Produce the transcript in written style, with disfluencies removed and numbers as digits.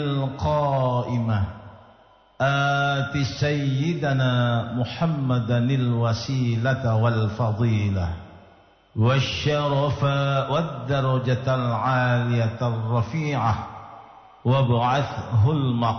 القائمة آت سيدنا محمدا الوسيلة والفضيلة والشرف والدرجة العالية الرفيعة وابعثه المقام